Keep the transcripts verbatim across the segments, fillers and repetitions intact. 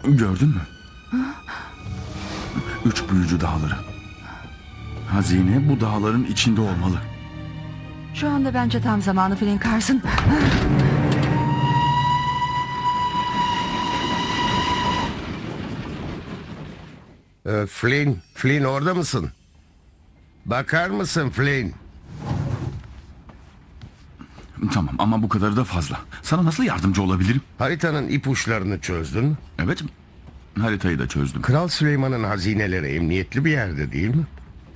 Gördün mü? Üç büyücü dağları. Hazine bu dağların içinde olmalı. Şu anda bence tam zamanı Flynn Carson. Ee, Flynn, Flynn orada mısın? Bakar mısın Flynn? Tamam ama bu kadarı da fazla. Sana nasıl yardımcı olabilirim? Haritanın ipuçlarını çözdün mü? Evet, haritayı da çözdüm. Kral Süleyman'ın hazineleri emniyetli bir yerde değil mi?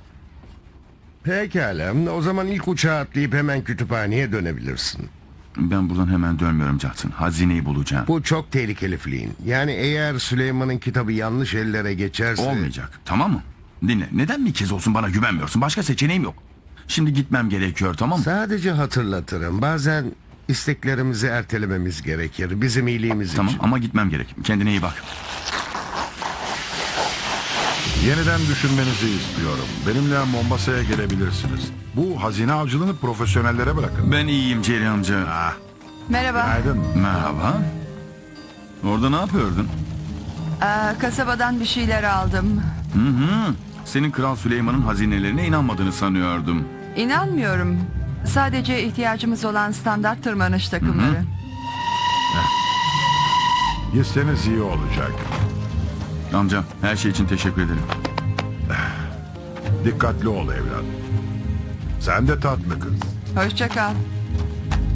Pekala, o zaman ilk uçağa atlayıp hemen kütüphaneye dönebilirsin. Ben buradan hemen dönmüyorum Jackson. Hazineyi bulacağım. Bu çok tehlikeli Flynn. Yani eğer Süleyman'ın kitabı yanlış ellere geçerse... Olmayacak, tamam mı? Dinle, neden bir kez olsun bana güvenmiyorsun? Başka seçeneğim yok. Şimdi gitmem gerekiyor, tamam mı? Sadece hatırlatırım. Bazen isteklerimizi ertelememiz gerekir. Bizim iyiliğimiz Tamam için. ama gitmem gerek. Kendine iyi bak. Yeniden düşünmenizi istiyorum. Benimle Mombasa'ya gelebilirsiniz. Bu hazine avcılığını profesyonellere bırakın. Ben iyiyim Jerry amca. Ah, Merhaba. günaydın. Merhaba. Orada ne yapıyordun? Aa, kasabadan bir şeyler aldım. Hı hı. Senin Kral Süleyman'ın hazinelerine inanmadığını sanıyordum. İnanmıyorum. Sadece ihtiyacımız olan standart tırmanış takımları. Gitseniz iyi olacak. Amca, her şey için teşekkür ederim. Dikkatli ol evlat. Sen de tatlı kız. Hoşça kal.